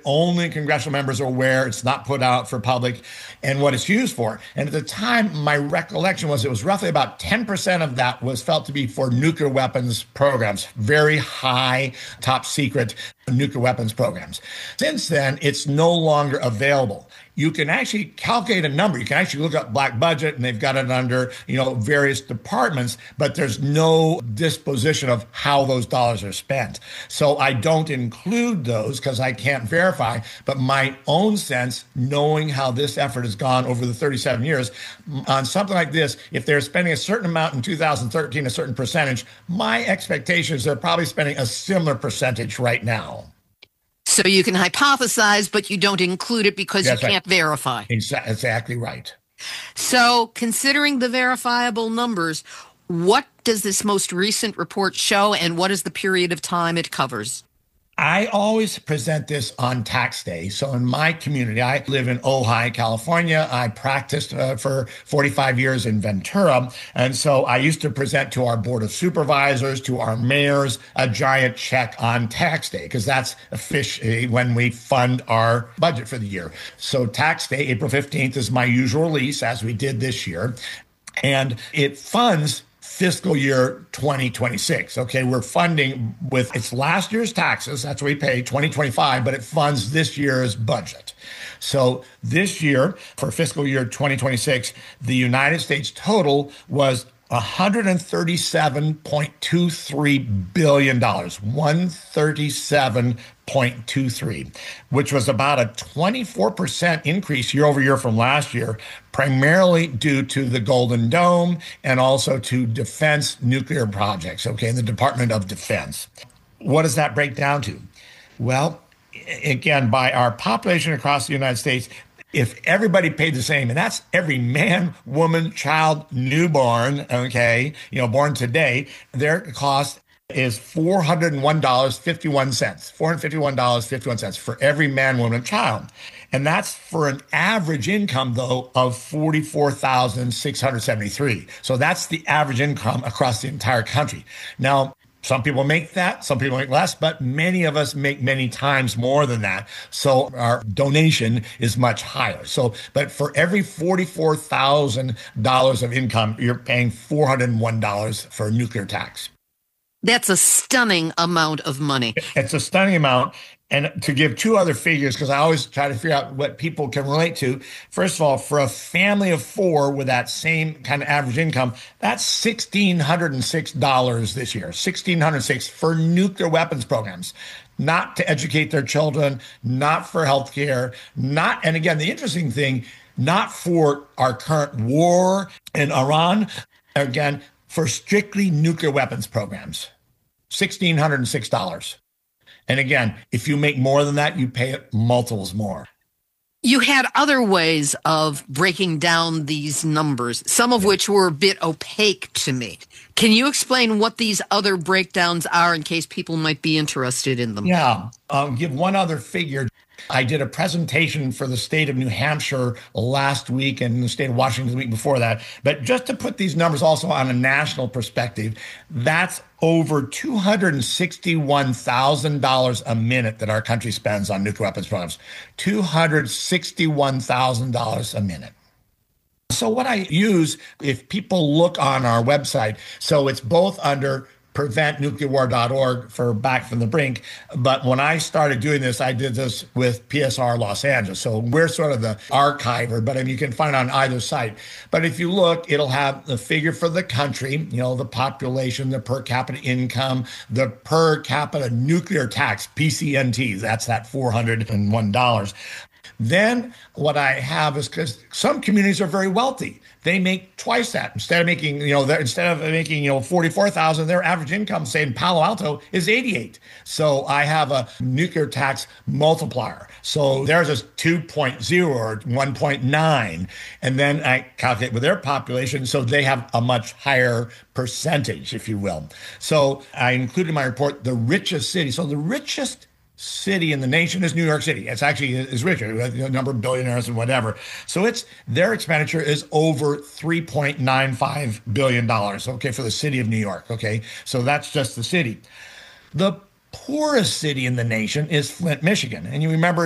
only congressional members are aware. It's not put out for public and what it's used for. And at the time, my recollection was it was roughly about 10% of that was felt to be for nuclear weapons programs, very high, top secret nuclear weapons programs. Since then, it's no longer available. You can actually calculate a number. You can actually look up black budget, and they've got it under, various departments, but there's no disposition of how those dollars are spent. So I don't include those because I can't verify, but my own sense, knowing how this effort has gone over the 37 years, on something like this, if they're spending a certain amount in 2013, a certain percentage, my expectation is they're probably spending a similar percentage right now. So you can hypothesize, but you don't include it because you can't verify. Exactly right. So considering the verifiable numbers, what does this most recent report show, and what is the period of time it covers? I always present this on tax day. So in my community, I live in Ojai, California. I practiced for 45 years in Ventura. And so I used to present to our board of supervisors, to our mayors, a giant check on tax day, because that's officially when we fund our budget for the year. So tax day, April 15th, is my usual release, as we did this year. And it funds fiscal year 2026. Okay, we're funding with its last year's taxes. That's what we pay, 2025, but it funds this year's budget. So this year, for fiscal year 2026, the United States total was $137.23 billion, 137.23, which was about a 24% increase year over year from last year, primarily due to the Golden Dome and also to defense nuclear projects, okay, in the Department of Defense. What does that break down to? Well, again, by our population across the United States, if everybody paid the same, and that's every man, woman, child, newborn, okay, born today, their cost is $401.51, $451.51 for every man, woman, and child. And that's for an average income, though, of $44,673. So that's the average income across the entire country. Now, some people make that, some people make less, but many of us make many times more than that. So our donation is much higher. So, but for every $44,000 of income, you're paying $401 for nuclear tax. That's a stunning amount of money. It's a stunning amount. And to give two other figures, because I always try to figure out what people can relate to. First of all, for a family of four with that same kind of average income, that's $1,606 this year, $1,606 for nuclear weapons programs, not to educate their children, not for healthcare, and again, the interesting thing, not for our current war in Iran, again, for strictly nuclear weapons programs, $1,606. And again, if you make more than that, you pay it multiples more. You had other ways of breaking down these numbers, some of which were a bit opaque to me. Can you explain what these other breakdowns are in case people might be interested in them? Yeah, I'll give one other figure. I did a presentation for the state of New Hampshire last week and the state of Washington the week before that. But just to put these numbers also on a national perspective, that's over $261,000 a minute that our country spends on nuclear weapons programs. $261,000 a minute. So what I use, if people look on our website, so it's both under preventnuclearwar.org for Back from the Brink. But when I started doing this, I did this with PSR Los Angeles. So we're sort of the archiver, but I mean, you can find it on either site. But if you look, it'll have the figure for the country, the population, the per capita income, the per capita nuclear tax, PCNT, that's that $401. Then what I have is, because some communities are very wealthy, they make twice that. Instead of making, $44,000, their average income, say in Palo Alto, is $88,000. So I have a nuclear tax multiplier. So theirs is 2.0 or 1.9. And then I calculate with their population, so they have a much higher percentage, if you will. So I included in my report the richest city. So the richest city in the nation is New York City. It's actually is richer, a number of billionaires and whatever. So their expenditure is over $3.95 billion, okay, for the city of New York, okay? So that's just the city. The poorest city in the nation is Flint, Michigan. And you remember